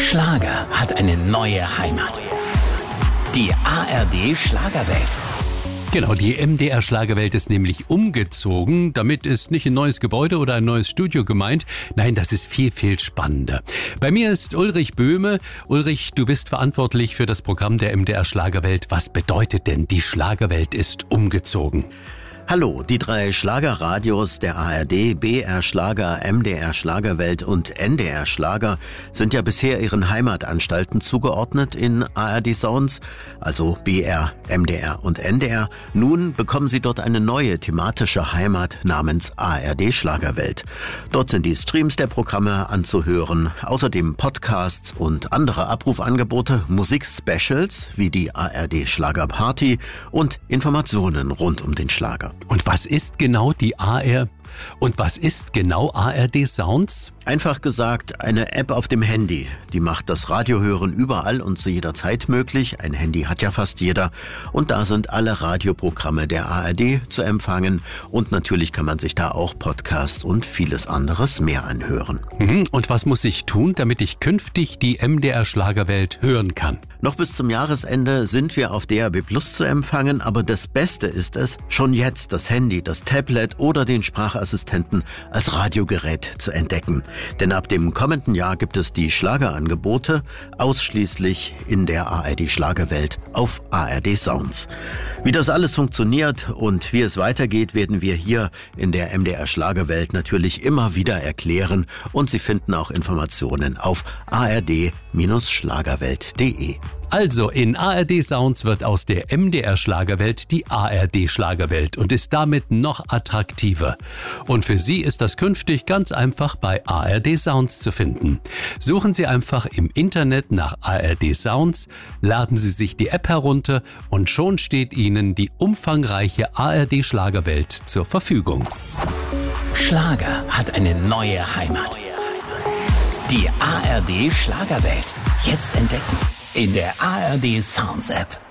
Schlager hat eine neue Heimat. Die ARD Schlagerwelt. Genau, die MDR Schlagerwelt ist nämlich umgezogen. Damit ist nicht ein neues Gebäude oder ein neues Studio gemeint. Nein, das ist viel, viel spannender. Bei mir ist Ulrich Böhme. Ulrich, du bist verantwortlich für das Programm der MDR Schlagerwelt. Was bedeutet denn, die Schlagerwelt ist umgezogen? Hallo, die 3 Schlagerradios der ARD, BR Schlager, MDR Schlagerwelt und NDR Schlager sind ja bisher ihren Heimatanstalten zugeordnet in ARD Sounds, also BR, MDR und NDR. Nun bekommen sie dort eine neue thematische Heimat namens ARD Schlagerwelt. Dort sind die Streams der Programme anzuhören, außerdem Podcasts und andere Abrufangebote, Musikspecials wie die ARD Schlagerparty und Informationen rund um den Schlager. Und was ist genau ARD Sounds? Einfach gesagt, eine App auf dem Handy. Die macht das Radiohören überall und zu jeder Zeit möglich. Ein Handy hat ja fast jeder. Und da sind alle Radioprogramme der ARD zu empfangen. Und natürlich kann man sich da auch Podcasts und vieles anderes mehr anhören. Und was muss ich tun, damit ich künftig die MDR Schlagerwelt hören kann? Noch bis zum Jahresende sind wir auf DAB+ zu empfangen, aber das Beste ist es, schon jetzt das Handy, das Tablet oder den Sprachassistenten als Radiogerät zu entdecken. Denn ab dem kommenden Jahr gibt es die Schlagerangebote ausschließlich in der ARD Schlagerwelt auf ARD Sounds. Wie das alles funktioniert und wie es weitergeht, werden wir hier in der MDR Schlagerwelt natürlich immer wieder erklären und Sie finden auch Informationen auf ard-schlagerwelt.de. Also in ARD Sounds wird aus der MDR Schlagerwelt die ARD Schlagerwelt und ist damit noch attraktiver. Und für Sie ist das künftig ganz einfach bei ARD Sounds zu finden. Suchen Sie einfach im Internet nach ARD Sounds, laden Sie sich die App herunter und schon steht Ihnen die umfangreiche ARD Schlagerwelt zur Verfügung. Schlager hat eine neue Heimat. Die ARD Schlagerwelt. Jetzt entdecken in der ARD Sounds App.